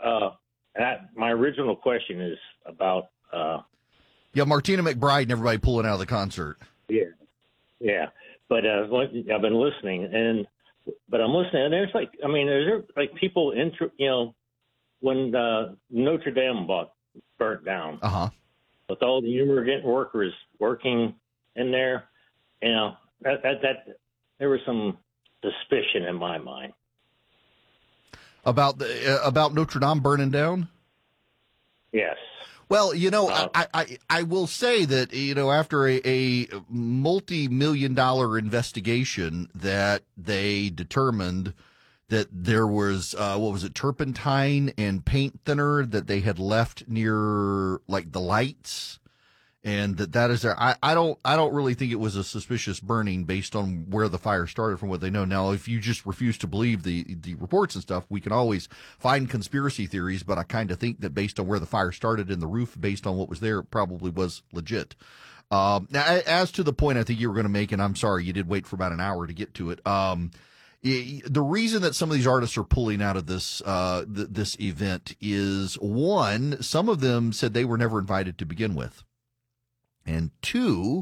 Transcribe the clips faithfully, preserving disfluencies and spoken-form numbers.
uh, that, my original question is about. Uh, yeah, Martina McBride and everybody pulling out of the concert. Yeah, yeah. But uh, I've been listening, and but I'm listening, and there's like, I mean, there's like people, inter, you know, when uh, Notre Dame bought, burnt down, uh-huh. with all the immigrant workers working in there, you know, that, that that there was some suspicion in my mind about the uh, about Notre Dame burning down. Yes. Well, you know, uh, I, I I will say that, you know, after a, a multi-million dollar investigation that they determined that there was, uh, what was it, turpentine and paint thinner that they had left near, like, the lights, and that that is there. I, I don't I don't really think it was a suspicious burning based on where the fire started from what they know. Now, if you just refuse to believe the, the reports and stuff, we can always find conspiracy theories, but I kind of think that based on where the fire started in the roof, based on what was there, it probably was legit. Um, now, as to the point I think you were going to make, and I'm sorry, you did wait for about an hour to get to it. Um, the reason that some of these artists are pulling out of this uh, th- this event is, one, some of them said they were never invited to begin with. And two,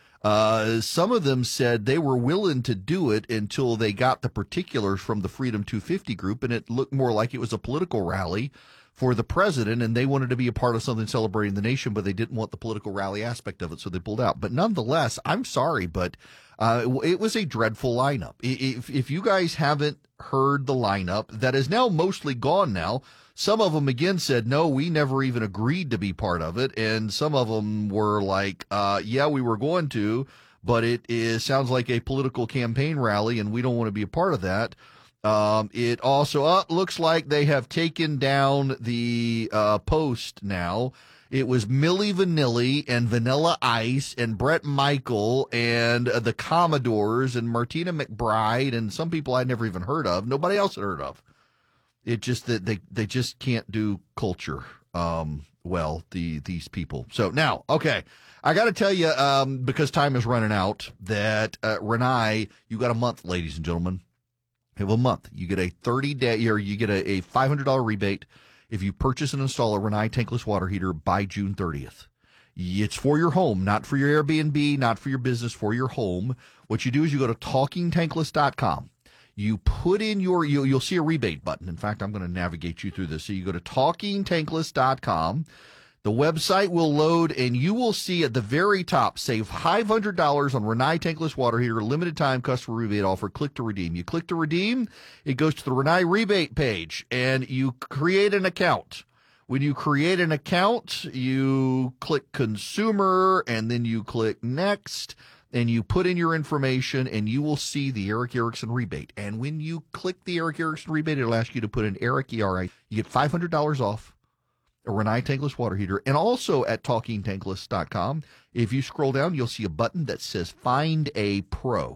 uh, some of them said they were willing to do it until they got the particulars from the Freedom two fifty group, and it looked more like it was a political rally for the president, and they wanted to be a part of something celebrating the nation, but they didn't want the political rally aspect of it, so they pulled out. But nonetheless, I'm sorry, but uh, it was a dreadful lineup. If, if you guys haven't heard the lineup, that is now mostly gone now. Some of them, again, said, no, we never even agreed to be part of it. And some of them were like, uh, yeah, we were going to, but it is, sounds like a political campaign rally, and we don't want to be a part of that. Um, it also uh, looks like they have taken down the uh, post now. It was Milli Vanilli and Vanilla Ice and Bret Michael and uh, the Commodores and Martina McBride and some people I'd never even heard of. Nobody else had heard of. It just that they, they just can't do culture um, well, the these people. So now, okay, I got to tell you, um, because time is running out, that uh, Rinnai, you got a month, ladies and gentlemen. You have a month. You get a thirty day, or you get a, a five hundred dollars rebate if you purchase and install a Rinnai tankless water heater by June thirtieth. It's for your home, not for your Airbnb, not for your business, for your home. What you do is you go to talking tankless dot com. You put in your, you'll, you'll see a rebate button. In fact, I'm going to navigate you through this. So you go to talking tankless dot com. The website will load, and you will see at the very top, save five hundred dollars on Rinnai tankless water heater, limited time customer rebate offer. Click to redeem. You click to redeem, it goes to the Rinnai rebate page, and you create an account. When you create an account, you click consumer, and then you click next, and you put in your information, and you will see the Erick Erickson rebate. And when you click the Erick Erickson rebate, it'll ask you to put in Eric, E R I. You get five hundred dollars off a Rinnai tankless water heater. And also at talking tankless dot com, if you scroll down, you'll see a button that says Find a Pro.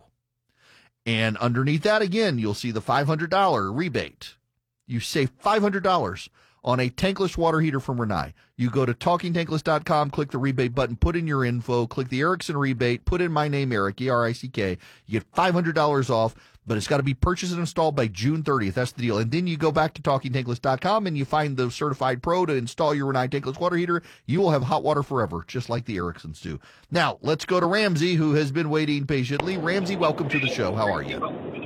And underneath that, again, you'll see the five hundred dollars rebate. You save five hundred dollars on a tankless water heater from Rinnai. You go to talking tankless dot com, click the rebate button, put in your info, click the Erickson rebate, put in my name, Eric, E R I C K. You get five hundred dollars off, but it's got to be purchased and installed by June thirtieth. That's the deal. And then you go back to talking tankless dot com and you find the certified pro to install your Rinnai tankless water heater. You will have hot water forever, just like the Ericksons do. Now, let's go to Ramsey, who has been waiting patiently. Ramsey, welcome to the show. How are you?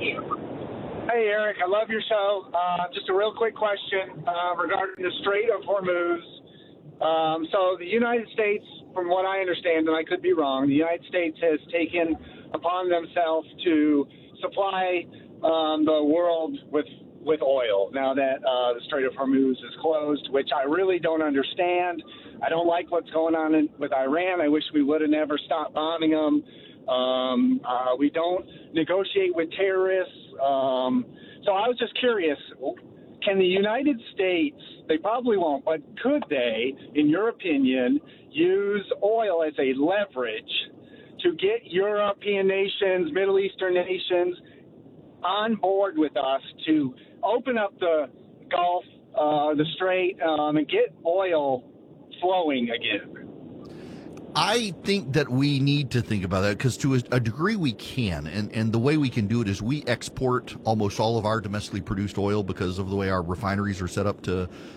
Hey, Eric, I love your show. Uh, just a real quick question uh, regarding the Strait of Hormuz. Um, so the United States, from what I understand, and I could be wrong, the United States has taken upon themselves to supply um, the world with with oil now that uh, the Strait of Hormuz is closed, which I really don't understand. I don't like what's going on in, with Iran. I wish we would have never stopped bombing them. Um, uh, we don't negotiate with terrorists. Um, so I was just curious, can the United States, they probably won't, but could they, in your opinion, use oil as a leverage to get European nations, Middle Eastern nations on board with us to open up the Gulf, uh, the Strait, um, and get oil flowing again? I think that we need to think about that because to a, a degree we can. And, and the way we can do it is we export almost all of our domestically produced oil because of the way our refineries are set up to